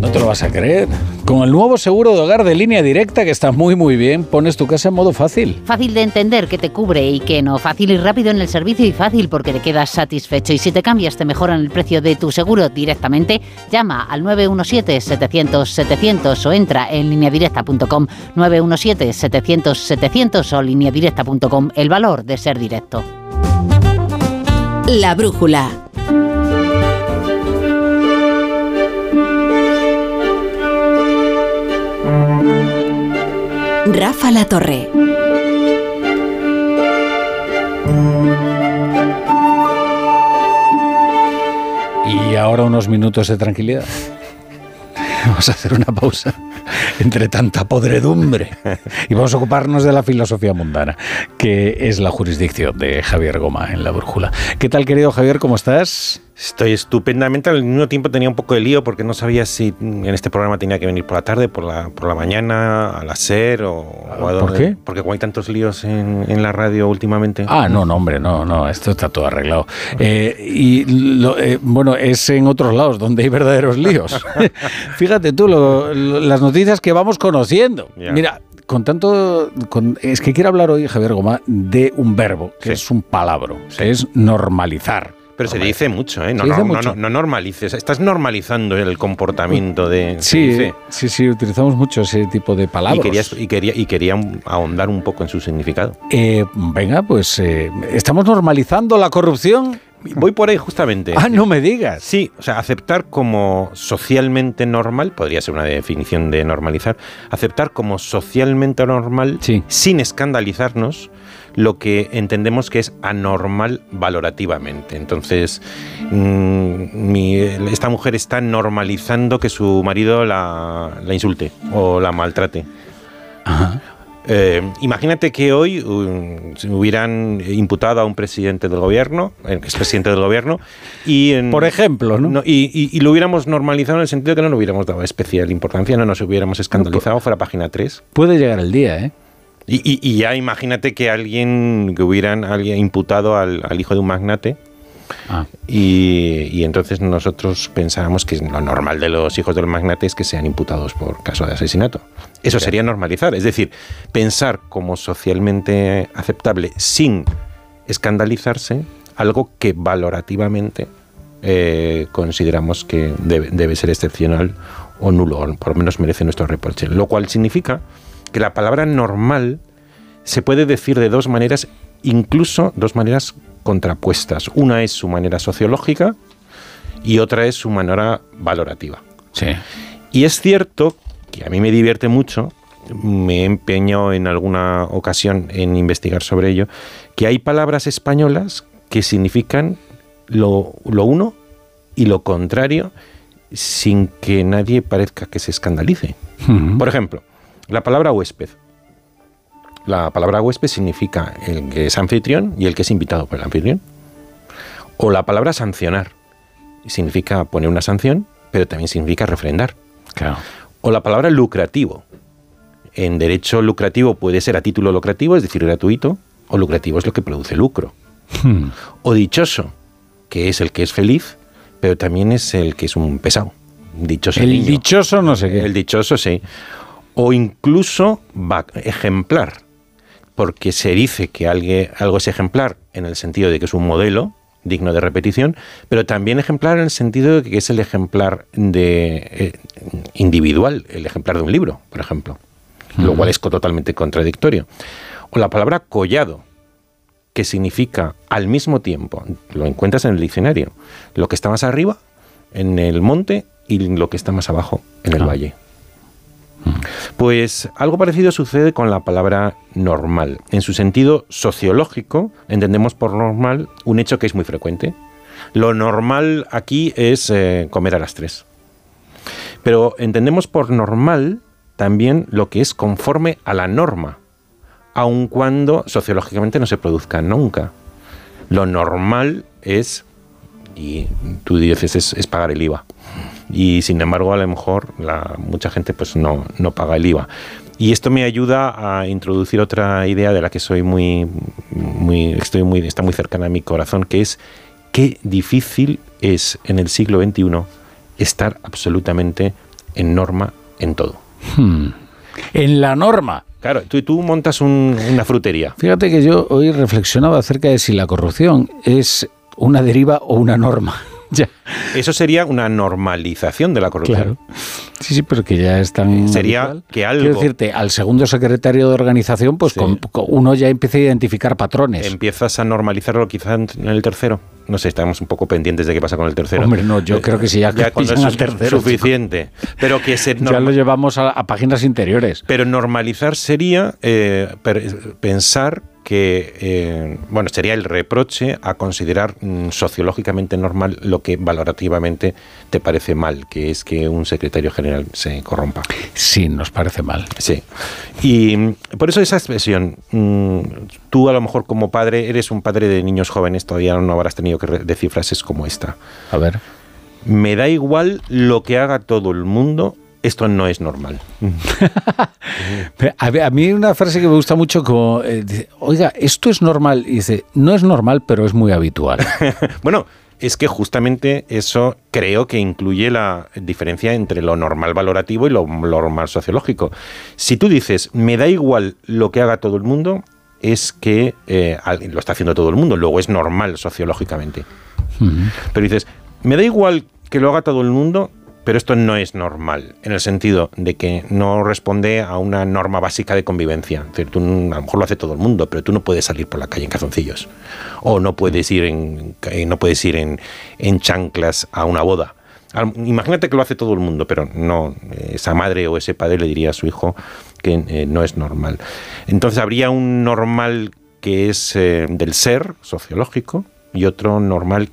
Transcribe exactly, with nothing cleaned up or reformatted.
No te lo vas a creer. Con el nuevo seguro de hogar de Línea Directa, que está muy muy bien, pones tu casa en modo fácil. Fácil de entender, que te cubre y que no. Fácil y rápido en el servicio y fácil porque te quedas satisfecho. Y si te cambias, te mejoran el precio de tu seguro directamente. Llama al nueve uno siete, setecientos, setecientos o entra en línea directa punto com. nueve uno siete, setecientos, setecientos o línea directa punto com. El valor de ser directo. La brújula. Rafa La Torre. Y ahora unos minutos de tranquilidad. Vamos a hacer una pausa entre tanta podredumbre y vamos a ocuparnos de la filosofía mundana, que es la jurisdicción de Javier Goma en La Brújula. ¿Qué tal, querido Javier? ¿Cómo estás? Estoy estupendamente. Al mismo tiempo tenía un poco de lío porque no sabía si en este programa tenía que venir por la tarde, por la, por la mañana, al hacer o, o a dónde. ¿Por qué? Porque como hay tantos líos en, en la radio últimamente. Ah, no, no, hombre, no, no, esto está todo arreglado. Eh, y, lo, eh, bueno, es en otros lados donde hay verdaderos líos. Fíjate tú, lo, lo, las noticias que vamos conociendo. Yeah. Mira, con tanto... Con, es que quiero hablar hoy, Javier Goma, de un verbo, que sí. es un palabra, sí. que es normalizar. Pero se dice mucho, ¿eh? No, no, no, no, no normalices. Estás normalizando el comportamiento de... Sí, dice. sí, sí, utilizamos mucho ese tipo de palabras. Y quería, y quería, y quería ahondar un poco en su significado. Eh, venga, pues, eh, ¿estamos normalizando la corrupción? Voy por ahí justamente. Ah, no me digas. Sí, o sea, aceptar como socialmente normal, podría ser una definición de normalizar, aceptar como socialmente normal, sí. sin escandalizarnos, lo que entendemos que es anormal valorativamente. Entonces, mmm, mi, esta mujer está normalizando que su marido la, la insulte o la maltrate. Ajá. Eh, imagínate que hoy um, hubieran imputado a un presidente del gobierno, el expresidente del gobierno, y en, por ejemplo, ¿no? no y, y, y lo hubiéramos normalizado en el sentido de que no le hubiéramos dado especial importancia, no nos hubiéramos escandalizado, fuera página tres. Puede llegar el día, ¿eh? Y, y, y ya imagínate que alguien, que hubieran alguien imputado al, al hijo de un magnate, ah. y, y entonces nosotros pensábamos que lo normal de los hijos del magnate es que sean imputados por caso de asesinato. Eso okay. sería normalizar, es decir, pensar como socialmente aceptable sin escandalizarse algo que valorativamente eh, consideramos que debe, debe ser excepcional o nulo, o por lo menos merece nuestro reproche. Lo cual significa que la palabra normal se puede decir de dos maneras, incluso dos maneras contrapuestas. Una es su manera sociológica y otra es su manera valorativa. Sí. Y es cierto que a mí me divierte mucho, me he empeñado en alguna ocasión en investigar sobre ello, que hay palabras españolas que significan lo, lo uno y lo contrario sin que nadie parezca que se escandalice. Uh-huh. Por ejemplo, la palabra huésped. La palabra huésped significa el que es anfitrión y el que es invitado por el anfitrión. O la palabra sancionar. Significa poner una sanción, pero también significa refrendar. Claro. O la palabra lucrativo. En derecho lucrativo puede ser a título lucrativo, es decir, gratuito, o lucrativo es lo que produce lucro. Hmm. O dichoso, que es el que es feliz, pero también es el que es un pesado. Dichoso el niño. dichoso no sé qué. El dichoso, sí. O incluso ejemplar, porque se dice que alguien, algo es ejemplar en el sentido de que es un modelo digno de repetición, pero también ejemplar en el sentido de que es el ejemplar de, eh, individual, el ejemplar de un libro, por ejemplo, uh-huh. lo cual es totalmente contradictorio. O la palabra collado, que significa al mismo tiempo, lo encuentras en el diccionario, lo que está más arriba, en el monte, y lo que está más abajo, en el uh-huh. valle. Pues algo parecido sucede con la palabra normal. En su sentido sociológico, entendemos por normal un hecho que es muy frecuente. Lo normal aquí es eh, comer a las tres. Pero entendemos por normal también lo que es conforme a la norma, aun cuando sociológicamente no se produzca nunca. Lo normal es, y tú dices, es, es pagar el I V A. Y sin embargo, a lo mejor la, mucha gente pues no, no paga el I V A. Y esto me ayuda a introducir otra idea de la que soy muy, muy, estoy muy, está muy cercana a mi corazón, que es qué difícil es en el siglo veintiuno estar absolutamente en norma en todo. Hmm. En la norma. Claro, tú, tú montas un, una frutería. Fíjate que yo hoy reflexionaba acerca de si la corrupción es una deriva o una norma. Ya. Eso sería una normalización de la corrupción. Claro. Sí, sí, pero que ya es tan Sería habitual. que algo... Quiero decirte, al segundo secretario de organización, pues Sí. con, con uno ya empieza a identificar patrones. Empiezas a normalizarlo quizá en el tercero. No sé, estamos un poco pendientes de qué pasa con el tercero. Hombre, no, yo creo que sí, ya, ya cuando pillan es al tercero, suficiente. Pero que se ya lo llevamos a, a páginas interiores. Pero normalizar sería eh, per, pensar que, eh, bueno, sería el reproche a considerar mm, sociológicamente normal lo que valorativamente te parece mal, que es que un secretario general se corrompa. Sí, nos parece mal. Sí. Y mm, por eso esa expresión, mm, tú a lo mejor como padre, eres un padre de niños jóvenes, todavía no habrás tenido que re- decir frases como esta. A ver. Me da igual lo que haga todo el mundo, esto no es normal. A, a mí una frase que me gusta mucho como, eh, dice, oiga, esto es normal. Y dice, no es normal, pero es muy habitual. Bueno, es que justamente eso creo que incluye la diferencia entre lo normal valorativo y lo, lo normal sociológico. Si tú dices, me da igual lo que haga todo el mundo, es que eh, lo está haciendo todo el mundo, luego es normal sociológicamente. Uh-huh. Pero dices, me da igual que lo haga todo el mundo, pero esto no es normal, en el sentido de que no responde a una norma básica de convivencia. Es decir, tú, a lo mejor lo hace todo el mundo, pero tú no puedes salir por la calle en calzoncillos. O no puedes ir en, no puedes ir en, en chanclas a una boda. Imagínate que lo hace todo el mundo, pero no, esa madre o ese padre le diría a su hijo que eh, no es normal. Entonces habría un normal que es eh, del ser sociológico y otro normal